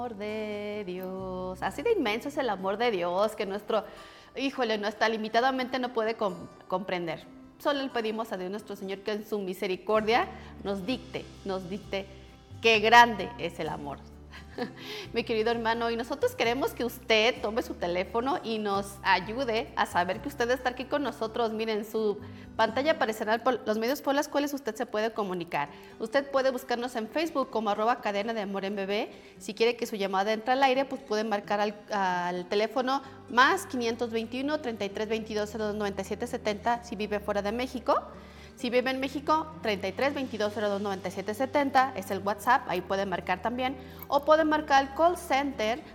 De Dios. Así de inmenso es el amor de Dios que no está limitadamente no puede comprender. Solo le pedimos a Dios nuestro Señor que en su misericordia nos dicte qué grande es el amor. Mi querido hermano, y nosotros queremos que usted tome su teléfono y nos ayude a saber que usted está aquí con nosotros. Miren, en su pantalla aparecerán los medios por los cuales usted se puede comunicar. Usted puede buscarnos en Facebook como @cadena de amor en bebé. Si quiere que su llamada entre al aire, pues puede marcar al teléfono más 521 33 22 02 97 70 si vive fuera de México. Si vive en México, 33 22 02 97 70 es el WhatsApp, ahí puede marcar también, o puede marcar el call center